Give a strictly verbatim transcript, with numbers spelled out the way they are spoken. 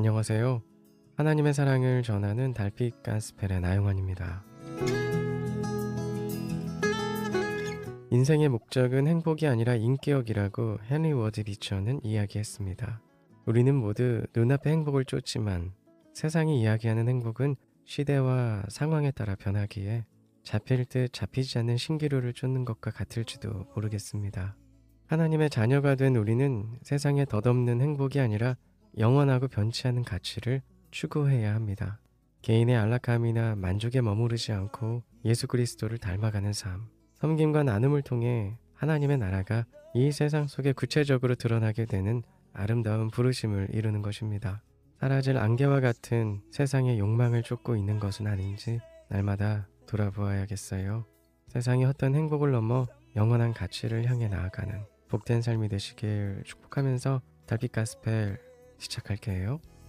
안녕하세요. 하나님의 사랑을 전하는 달빛 가스펠의 나영원입니다. 인생의 목적은 행복이 아니라 인격이라고 헨리 워드 비처는 이야기했습니다. 우리는 모두 눈앞의 행복을 쫓지만 세상이 이야기하는 행복은 시대와 상황에 따라 변하기에 잡힐 듯 잡히지 않는 신기루를 쫓는 것과 같을지도 모르겠습니다. 하나님의 자녀가 된 우리는 세상에 덧없는 행복이 아니라 영원하고 변치 않은 가치를 추구해야 합니다. 개인의 안락함이나 만족에 머무르지 않고 예수 그리스도를 닮아가는 삶, 섬김과 나눔을 통해 하나님의 나라가 이 세상 속에 구체적으로 드러나게 되는 아름다운 부르심을 이루는 것입니다. 사라질 안개와 같은 세상의 욕망을 쫓고 있는 것은 아닌지 날마다 돌아보아야겠어요. 세상의 헛된 행복을 넘어 영원한 가치를 향해 나아가는 복된 삶이 되시길 축복하면서 달빛 가스펠 시작할게요.